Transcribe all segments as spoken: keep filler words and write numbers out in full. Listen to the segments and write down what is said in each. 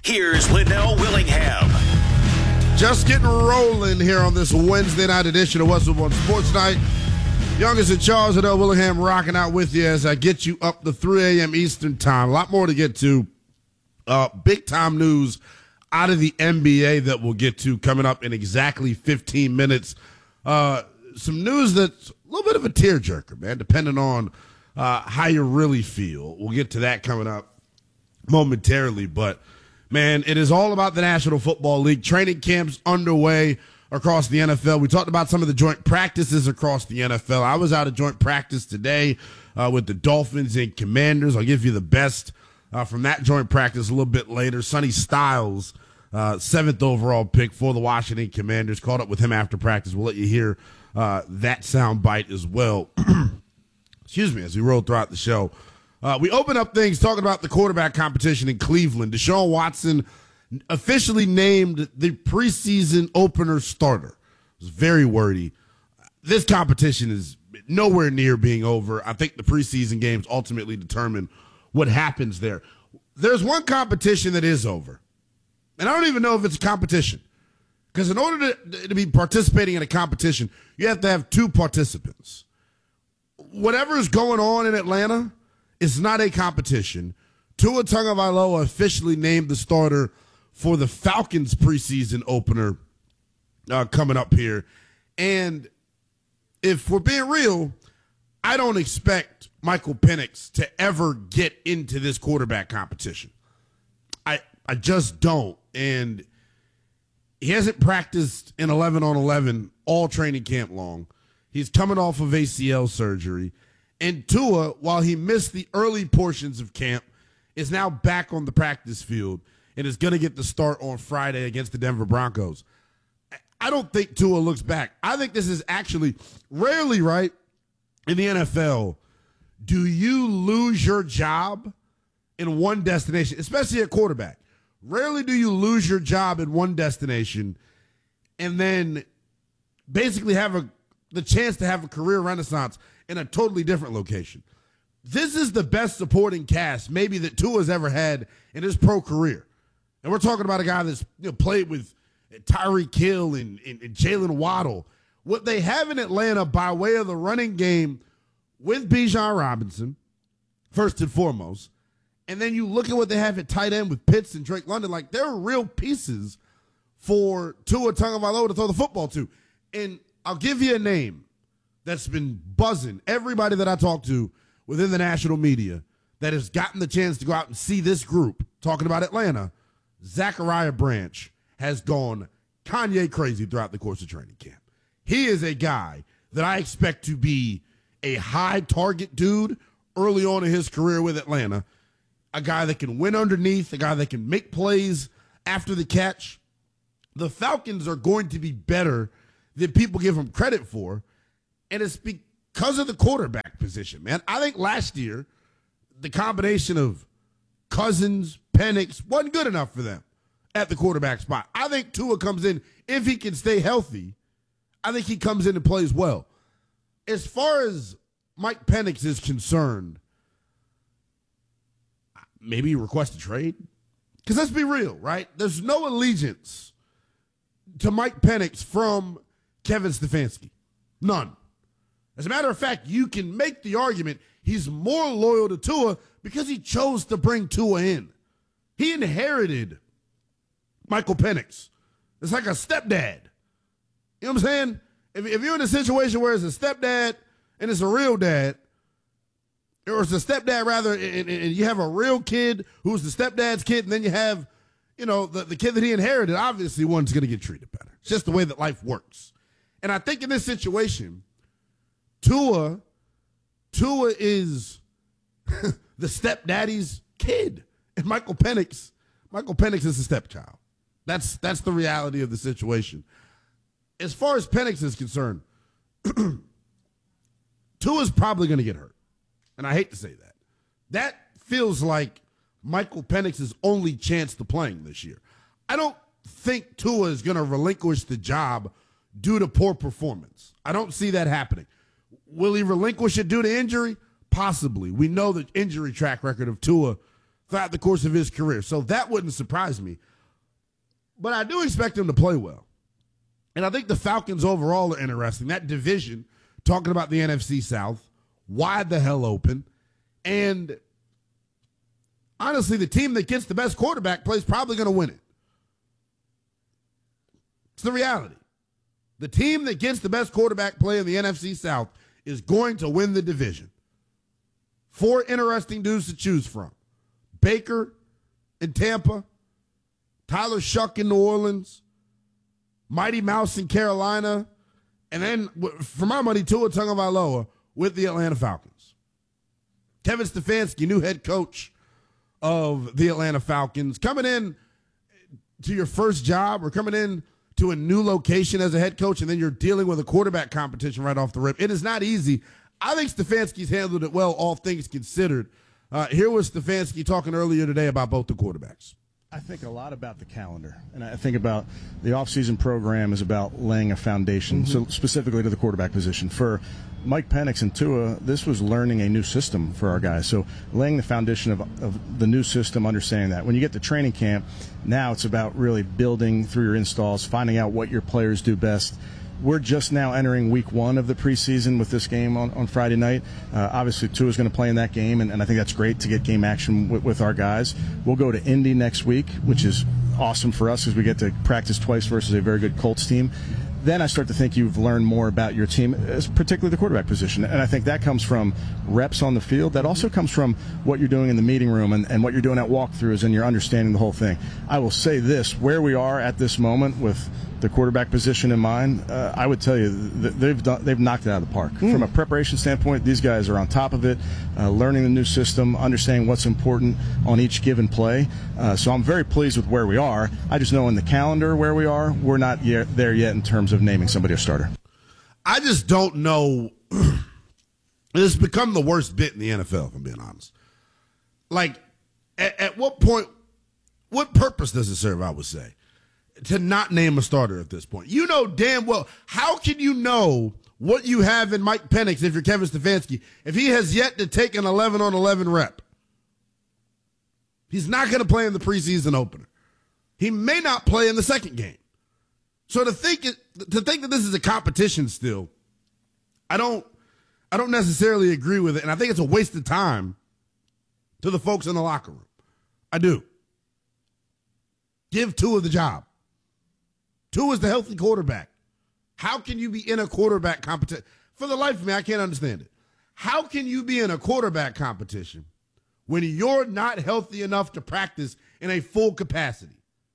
Here's Linnell Willingham. Just getting rolling here on this Wednesday night edition of What's Up on Sports Night. Youngest and Charles Linnell Willingham rocking out with you as I get you up to three a.m. Eastern time. A lot more to get to. Uh, big time news out of the N B A that we'll get to coming up in exactly fifteen minutes. Uh, some news that's a little bit of a tearjerker, man, depending on uh, how you really feel. We'll get to that coming up momentarily, but man, it is all about the National Football League. Training camps underway across the N F L. We talked about some of the joint practices across the N F L. I was out of joint practice today uh, with the Dolphins and Commanders. I'll give you the best uh, from that joint practice a little bit later. Sonny Styles, uh, seventh overall pick for the Washington Commanders. Caught up with him after practice. We'll let you hear uh, that sound bite as well. Excuse me, as we roll throughout the show. Uh, we open up things talking about the quarterback competition in Cleveland. Deshaun Watson officially named the preseason opener starter. It was very wordy. This competition is nowhere near being over. I think the preseason games ultimately determine what happens there. There's one competition that is over, and I don't even know if it's a competition, because in order to, to be participating in a competition, you have to have two participants. Whatever is going on in Atlanta, it's not a competition. Tua Tagovailoa officially named the starter for the Falcons preseason opener uh, coming up here. And if we're being real, I don't expect Michael Penix to ever get into this quarterback competition. I I just don't. And he hasn't practiced in eleven on eleven all training camp long. He's coming off of A C L surgery. And Tua, while he missed the early portions of camp, is now back on the practice field and is going to get the start on Friday against the Denver Broncos. I don't think Tua looks back. I think this is actually rarely, right, in the N F L, do you lose your job in one destination, especially at quarterback. Rarely do you lose your job in one destination and then basically have a the chance to have a career renaissance in a totally different location. This is the best supporting cast maybe that Tua's ever had in his pro career. And we're talking about a guy that's you know, played with Tyreek Hill and, and, and Jalen Waddle. What they have in Atlanta by way of the running game with Bijan Robinson, first and foremost, and then you look at what they have at tight end with Pitts and Drake London, like there are real pieces for Tua Tagovailoa to throw the football to. And I'll give you a name that's been buzzing everybody that I talk to within the national media that has gotten the chance to go out and see this group talking about Atlanta. Zachariah Branch has gone Kanye crazy throughout the course of training camp. He is a guy that I expect to be a high target dude early on in his career with Atlanta, a guy that can win underneath, a guy that can make plays after the catch. The Falcons are going to be better than people give them credit for, and it's because of the quarterback position, man. I think last year, the combination of Cousins, Penix wasn't good enough for them at the quarterback spot. I think Tua comes in, if he can stay healthy, I think he comes in and plays well. As far as Mike Penix is concerned, maybe request a trade? Because let's be real, right? There's no allegiance to Mike Penix from Kevin Stefanski. None. As a matter of fact, you can make the argument he's more loyal to Tua because he chose to bring Tua in. He inherited Michael Penix. It's like a stepdad. You know what I'm saying? If, if you're in a situation where it's a stepdad and it's a real dad, or it's a stepdad rather, and, and you have a real kid who's the stepdad's kid, and then you have, you know, the, the kid that he inherited, obviously one's going to get treated better. It's just the way that life works. And I think in this situation, Tua, Tua is the stepdaddy's kid. And Michael Penix, Michael Penix is a stepchild. That's that's the reality of the situation. As far as Penix is concerned, Tua's probably going to get hurt. And I hate to say that. That feels like Michael Penix's only chance to playing this year. I don't think Tua is going to relinquish the job due to poor performance. I don't see that happening. Will he relinquish it due to injury? Possibly. We know the injury track record of Tua throughout the course of his career. So that wouldn't surprise me. But I do expect him to play well. And I think the Falcons overall are interesting. That division, talking about the N F C South, wide the hell open. And honestly, the team that gets the best quarterback play is probably going to win it. It's the reality. The team that gets the best quarterback play in the N F C South is going to win the division. Four interesting dudes to choose from. Baker in Tampa, Tyler Shuck in New Orleans, Mighty Mouse in Carolina, and then, for my money, Tua Tagovailoa with the Atlanta Falcons. Kevin Stefanski, new head coach of the Atlanta Falcons, coming in to your first job or coming in to a new location as a head coach, and then you're dealing with a quarterback competition right off the rip. It is not easy. I think Stefanski's handled it well, all things considered. Uh, here was Stefanski talking earlier today about both the quarterbacks. I think a lot about the calendar, and I think about the offseason program is about laying a foundation, mm-hmm. so specifically to the quarterback position. For Mike Penix and Tua, this was learning a new system for our guys. So laying the foundation of, of the new system, understanding that. When you get to training camp, now it's about really building through your installs, finding out what your players do best. We're just now entering week one of the preseason with this game on, on Friday night. Uh, obviously, Tua is going to play in that game, and, and I think that's great to get game action with, with our guys. We'll go to Indy next week, which is awesome for us because we get to practice twice versus a very good Colts team. Then I start to think you've learned more about your team, particularly the quarterback position. And I think that comes from reps on the field. That also comes from what you're doing in the meeting room and, and what you're doing at walkthroughs, and you're understanding the whole thing. I will say this, where we are at this moment with the quarterback position in mind, uh, I would tell you that they've done, they've knocked it out of the park. Mm. From a preparation standpoint, these guys are on top of it, uh, learning the new system, understanding what's important on each given play. Uh, so I'm very pleased with where we are. I just know in the calendar where we are, we're not yet there yet in terms of naming somebody a starter. I just don't know. It's become the worst bit in the N F L, if I'm being honest. Like, at, at what point, what purpose does it serve, I would say, to not name a starter at this point? You know damn well, how can you know what you have in Mike Penix if you're Kevin Stefanski if he has yet to take an eleven on eleven rep? He's not going to play in the preseason opener. He may not play in the second game. So to think it, to think that this is a competition still, I don't I don't necessarily agree with it, and I think it's a waste of time to the folks in the locker room. I do. Give Tua the job. Tua is the healthy quarterback. How can you be in a quarterback competition? For the life of me, I can't understand it. How can you be in a quarterback competition when you're not healthy enough to practice in a full capacity?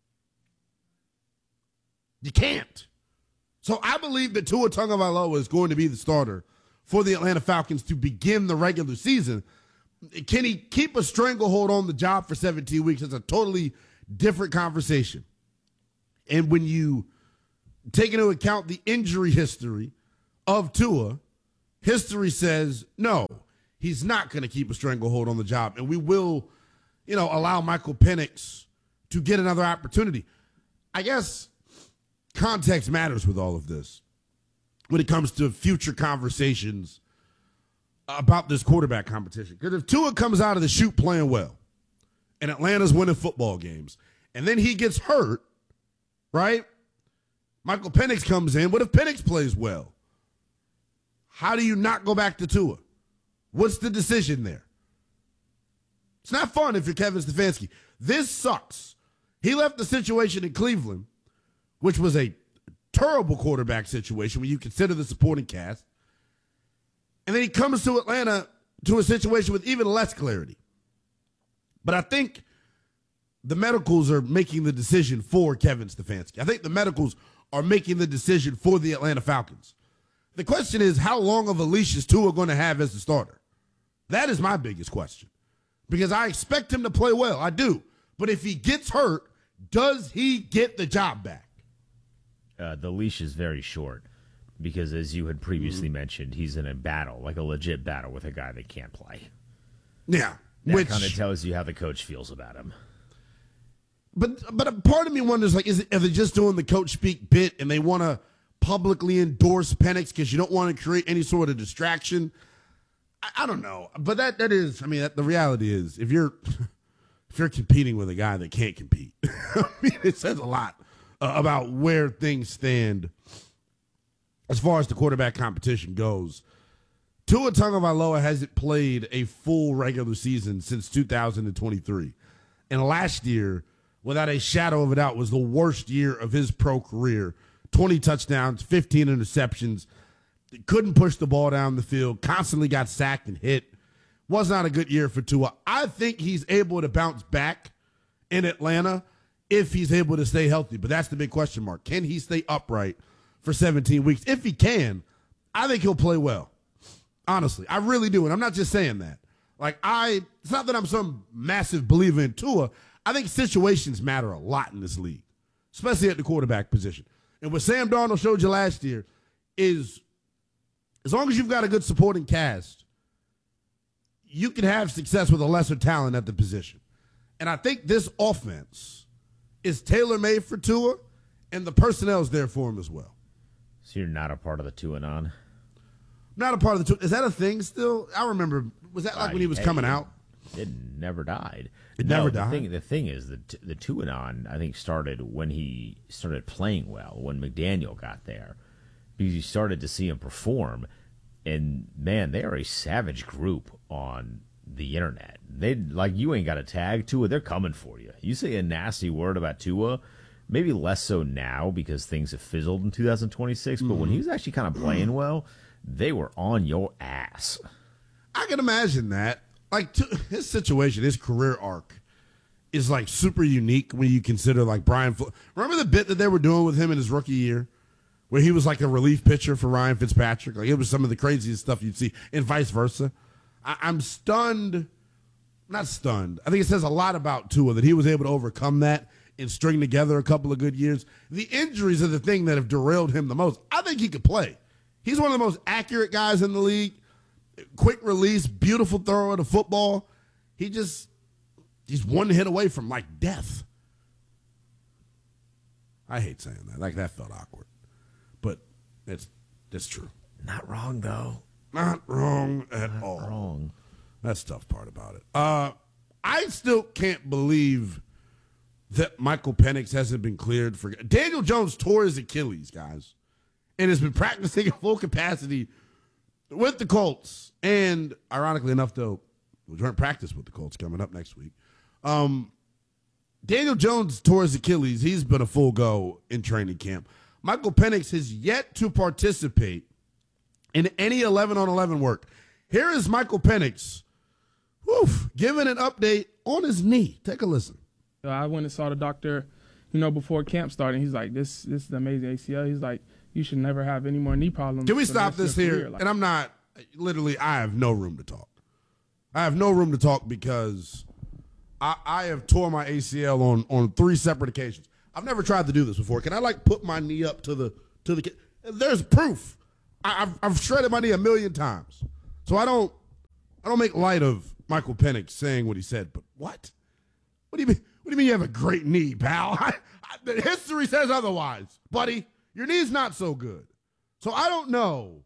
You can't. So I believe that Tua Tagovailoa is going to be the starter for the Atlanta Falcons to begin the regular season. Can he keep a stranglehold on the job for seventeen weeks? It's a totally different conversation. And when you take into account the injury history of Tua, history says no, he's not going to keep a stranglehold on the job. And we will, you know, allow Michael Penix to get another opportunity. I guess context matters with all of this when it comes to future conversations about this quarterback competition. Because if Tua comes out of the chute playing well and Atlanta's winning football games and then he gets hurt, right? Michael Penix comes in. What if Penix plays well? How do you not go back to Tua? What's the decision there? It's not fun if you're Kevin Stefanski. This sucks. He left the situation in Cleveland, which was a terrible quarterback situation when you consider the supporting cast. And then he comes to Atlanta to a situation with even less clarity. But I think the medicals are making the decision for Kevin Stefanski. I think the medicals are making the decision for the Atlanta Falcons. The question is, how long of a leash is Tua going to have as the starter? That is my biggest question. Because I expect him to play well. I do. But if he gets hurt, does he get the job back? Uh, the leash is very short because, as you had previously mm-hmm. mentioned, he's in a battle, like a legit battle with a guy that can't play. Yeah. That which kind of tells you how the coach feels about him. But but a part of me wonders, like, is it, are they just doing the coach speak bit and they want to publicly endorse Penix because you don't want to create any sort of distraction? I, I don't know. But that that is, I mean, that, the reality is, if you're if you're competing with a guy that can't compete. I mean, it says a lot uh, about where things stand as far as the quarterback competition goes. Tua Tagovailoa hasn't played a full regular season since two thousand twenty-three. And last year, without a shadow of a doubt, was the worst year of his pro career. twenty touchdowns, fifteen interceptions. Couldn't push the ball down the field, constantly got sacked and hit. Was not a good year for Tua. I think he's able to bounce back in Atlanta if he's able to stay healthy. But that's the big question mark. Can he stay upright for seventeen weeks? If he can, I think he'll play well. Honestly, I really do. And I'm not just saying that. Like, I, it's not that I'm some massive believer in Tua. I think situations matter a lot in this league, especially at the quarterback position. And what Sam Darnold showed you last year is as long as you've got a good supporting cast, you can have success with a lesser talent at the position. And I think this offense is tailor-made for Tua, and the personnel's there for him as well. So you're not a part of the two-and-on? Not a part of the Tua. Is that a thing still? I remember, was that like when he was coming out? It never died. It no, never the died? Thing, the thing is, the, the two-and-on, I think, started when he started playing well, when McDaniel got there. Because you started to see him perform. And, man, they are a savage group on the internet. They like, you ain't got a tag Tua, they're coming for you. You say a nasty word about Tua, maybe less so now because things have fizzled in two thousand twenty-six, but mm-hmm. when he was actually kind of playing well, they were on your ass. I can imagine that. Like, to, his situation, his career arc is, like, super unique when you consider, like, Brian. Fl- Remember the bit that they were doing with him in his rookie year? Where he was like a relief pitcher for Ryan Fitzpatrick. Like, it was some of the craziest stuff you'd see, and vice versa. I, I'm stunned, not stunned. I think it says a lot about Tua that he was able to overcome that and string together a couple of good years. The injuries are the thing that have derailed him the most. I think he could play. He's one of the most accurate guys in the league. Quick release, beautiful throw at a football. He just, he's one hit away from, like, death. I hate saying that. Like, that felt awkward. But it's that's true. Not wrong, though. Not wrong at Not all. Wrong. That's the tough part about it. Uh, I still can't believe that Michael Penix hasn't been cleared for. Daniel Jones tore his Achilles, guys, and has been practicing at full capacity with the Colts. And ironically enough, though, we're going to practice with the Colts coming up next week. Um, Daniel Jones tore his Achilles. He's been a full go in training camp. Michael Penix has yet to participate in any eleven on eleven work. Here is Michael Penix, whew, giving an update on his knee. Take a listen. I went and saw the doctor, you know, before camp started. He's like, this this is an amazing A C L. He's like, you should never have any more knee problems. Can we stop this here? Like, and I'm not, literally, I have no room to talk. I have no room to talk because I, I have tore my A C L on, on three separate occasions. I've never tried to do this before. Can I, like, put my knee up to the to the? There's proof. I, I've I've shredded my knee a million times, so I don't I don't make light of Michael Penix saying what he said. But what? What do you mean? What do you mean you have a great knee, pal? I, I, the history says otherwise, buddy. Your knee's not so good. So I don't know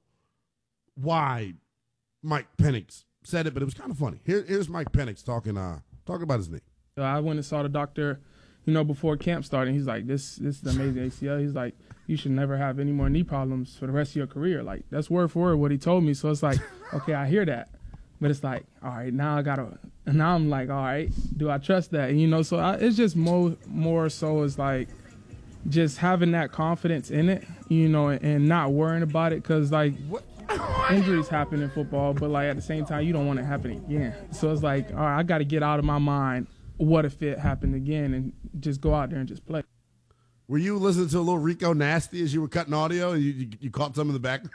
why Mike Penix said it, but it was kind of funny. Here, here's Mike Penix talking uh talking about his knee. I went and saw the doctor, you know, before camp started. He's like, this this is an amazing A C L. He's like, you should never have any more knee problems for the rest of your career. Like, that's word for word what he told me. So it's like, okay, I hear that. But it's like, all right, now I got to, and now I'm like, all right, do I trust that? And, you know, so I, it's just more, more so is like just having that confidence in it, you know, and, and not worrying about it. Because, like, injuries happen in football, but, like, at the same time, you don't want it to happen again. So it's like, all right, I got to get out of my mind what if it happened again and just go out there and just play. Were you listening to a little Rico Nasty as you were cutting audio and you, you, you caught some in the back?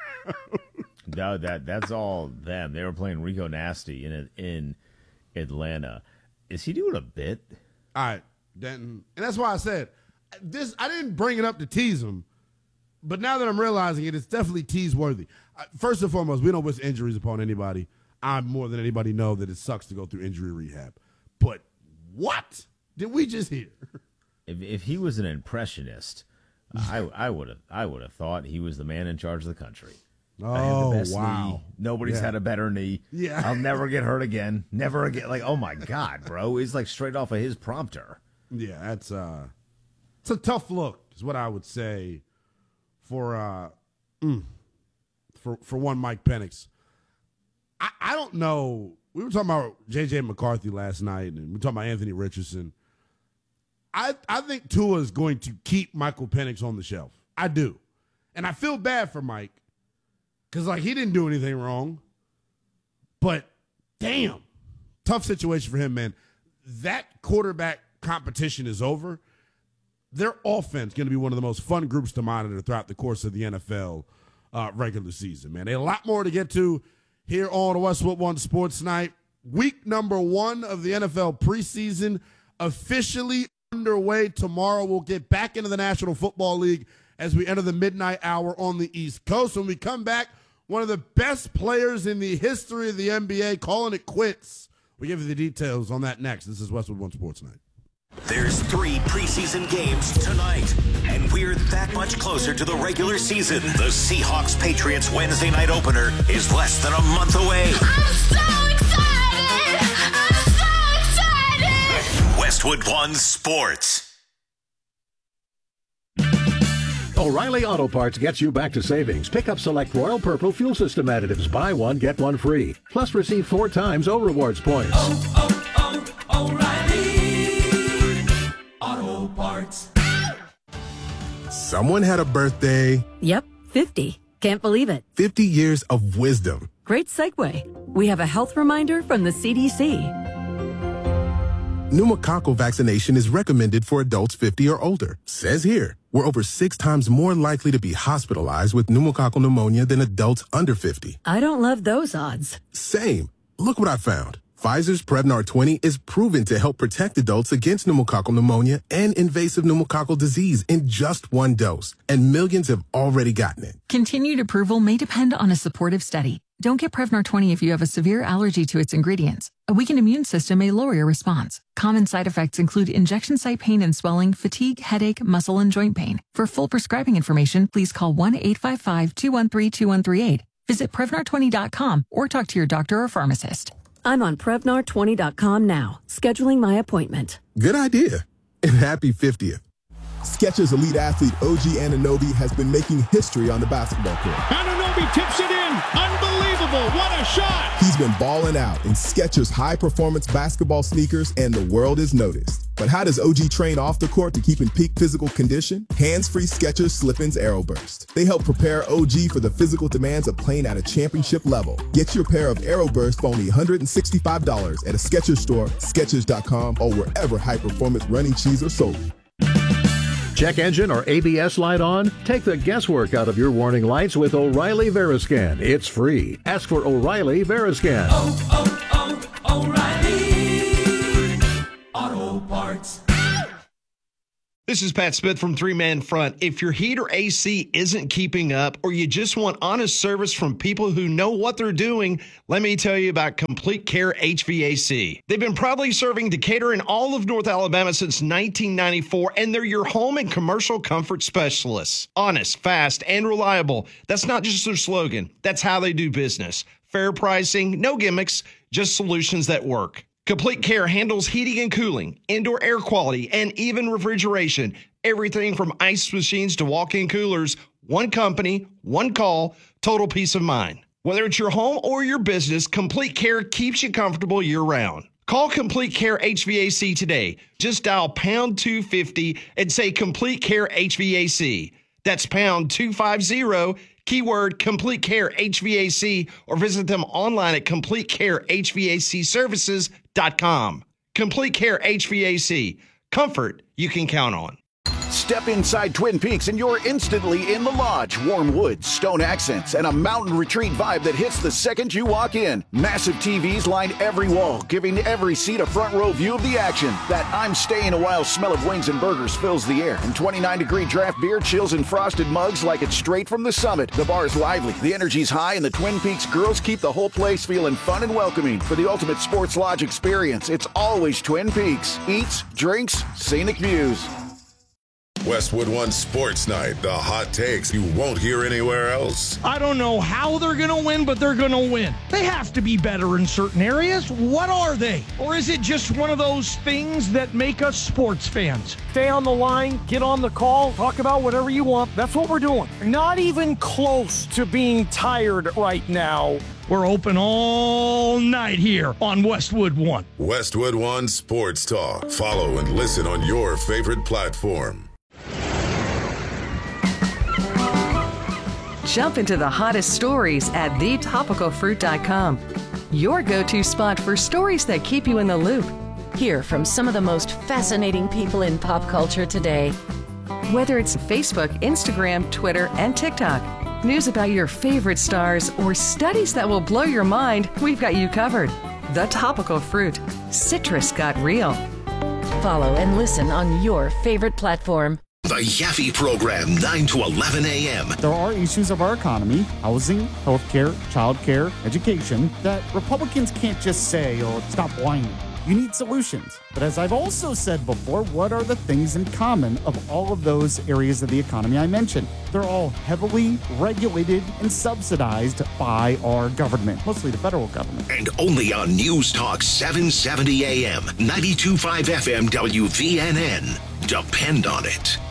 No, that that's all them. They were playing Rico Nasty in in Atlanta. Is he doing a bit? All right, Denton. And that's why I said this. I didn't bring it up to tease him, but now that I'm realizing it, it's definitely tease worthy. First and foremost, we don't wish injuries upon anybody. I more than anybody know that it sucks to go through injury rehab. But what did we just hear? If if he was an impressionist, I I would have I would have thought he was the man in charge of the country. Oh, I have the best wow. knee. Nobody's Yeah. had a better knee. Yeah. I'll never get hurt again. Never again. Like, oh my God, bro. It's like straight off of his prompter. Yeah, that's uh, it's a tough look, is what I would say for uh, mm, for for one Mike Penix. I, I don't know. We were talking about J J McCarthy last night, and we were talking about Anthony Richardson. I I think Tua is going to keep Michael Penix on the shelf. I do, and I feel bad for Mike because like he didn't do anything wrong, but damn, tough situation for him, man. That quarterback competition is over. Their offense going to be one of the most fun groups to monitor throughout the course of the N F L uh, regular season, man. They have a lot more to get to here on Westwood One Sports Night. Week number one of the N F L preseason officially underway tomorrow. We'll get back into the National Football League as we enter the midnight hour on the East Coast. When we come back, one of the best players in the history of the N B A calling it quits. We give you the details on that next. This is Westwood One Sports Night. There's three preseason games tonight, and we're that much closer to the regular season. The Seahawks-Patriots Wednesday night opener is less than a month away. I'm so excited! I'm so excited! Westwood One Sports. O'Reilly Auto Parts gets you back to savings. Pick up select Royal Purple fuel system additives. Buy one, get one free. Plus receive four times O Rewards points. Oh, oh, oh, O'Reilly Auto Parts. Someone had a birthday. Yep, fifty. Can't believe it. fifty years of wisdom. Great segue. We have a health reminder from the C D C. Pneumococcal vaccination is recommended for adults fifty or older. Says here, we're over six times more likely to be hospitalized with pneumococcal pneumonia than adults under fifty. I don't love those odds. Same. Look what I found. Pfizer's Prevnar twenty is proven to help protect adults against pneumococcal pneumonia and invasive pneumococcal disease in just one dose, and millions have already gotten it. Continued approval may depend on a supportive study. Don't get Prevnar twenty if you have a severe allergy to its ingredients. A weakened immune system may lower your response. Common side effects include injection site pain and swelling, fatigue, headache, muscle, and joint pain. For full prescribing information, please call one eight five five, two one three, two one three eight. Visit Prevnar twenty dot com or talk to your doctor or pharmacist. I'm on Prevnar twenty dot com now, scheduling my appointment. Good idea. And happy fiftieth. Skechers elite athlete O G Anunoby has been making history on the basketball court. Anunoby tips it in. Unbelievable. What a shot. He's been balling out in Skechers high-performance basketball sneakers, and the world is noticed. But how does O G train off the court to keep in peak physical condition? Hands-free Skechers Slip-ins Aeroburst. They help prepare O G for the physical demands of playing at a championship level. Get your pair of Aeroburst for only one hundred sixty-five dollars at a Skechers store, Skechers dot com, or wherever high-performance running shoes are sold. Check engine or A B S light on? Take the guesswork out of your warning lights with O'Reilly Veriscan. It's free. Ask for O'Reilly Veriscan. Oh, oh, oh, O'Reilly Auto Parts. This is Pat Smith from Three Man Front. If your heater A C isn't keeping up or you just want honest service from people who know what they're doing, let me tell you about Complete Care H V A C. They've been proudly serving Decatur and all of North Alabama since nineteen ninety-four, and they're your home and commercial comfort specialists. Honest, fast, and reliable. That's not just their slogan. That's how they do business. Fair pricing, no gimmicks, just solutions that work. Complete Care handles heating and cooling, indoor air quality, and even refrigeration. Everything from ice machines to walk-in coolers. One company, one call, total peace of mind. Whether it's your home or your business, Complete Care keeps you comfortable year-round. Call Complete Care H V A C today. Just dial pound two fifty and say Complete Care H V A C. That's pound two fifty, keyword Complete Care H V A C, or visit them online at complete care h v a c services dot com. Complete Care H V A C. Comfort you can count on. Step inside Twin Peaks and you're instantly in the lodge. Warm woods, stone accents, and a mountain retreat vibe that hits the second you walk in. Massive T Vs line every wall, giving every seat a front row view of the action. That I'm staying a while smell of wings and burgers fills the air. And twenty-nine degree draft beer chills in frosted mugs like it's straight from the summit. The bar's lively, the energy's high, and the Twin Peaks girls keep the whole place feeling fun and welcoming. For the ultimate sports lodge experience, it's always Twin Peaks. Eats, drinks, scenic views. Westwood One Sports Night, the hot takes you won't hear anywhere else. I don't know how they're going to win, but they're going to win. They have to be better in certain areas. What are they? Or is it just one of those things that make us sports fans? Stay on the line, get on the call, talk about whatever you want. That's what we're doing. Not even close to being tired right now. We're open all night here on Westwood One. Westwood One Sports Talk. Follow and listen on your favorite platform. Jump into the hottest stories at the topical fruit dot com. Your go-to spot for stories that keep you in the loop. Hear from some of the most fascinating people in pop culture today. Whether it's Facebook, Instagram, Twitter, and TikTok. News about your favorite stars or studies that will blow your mind, we've got you covered. The Topical Fruit. Citrus got real. Follow and listen on your favorite platform. The Yaffe Program, nine to eleven a.m. There are issues of our economy, housing, healthcare, childcare, education, that Republicans can't just say, oh, stop whining. You need solutions. But as I've also said before, what are the things in common of all of those areas of the economy I mentioned? They're all heavily regulated and subsidized by our government, mostly the federal government. And only on News Talk seven seventy a.m., ninety-two point five F M W V N N. Depend on it.